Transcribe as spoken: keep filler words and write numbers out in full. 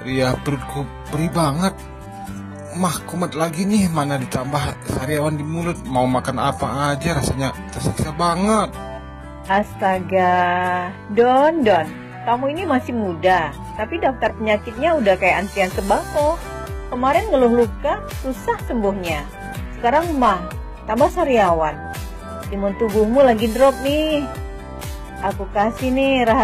Iya, perutku perih banget. Mah, kumat lagi nih, mana ditambah sariawan di mulut. Mau makan apa aja rasanya tersiksa banget. Astaga, Don, Don, kamu ini masih muda, tapi daftar penyakitnya udah kayak antrian sembako. Kemarin ngeluh luka, susah sembuhnya. Sekarang mah, tambah sariawan. Imun tubuhmu lagi drop nih. Aku kasih nih rahasia.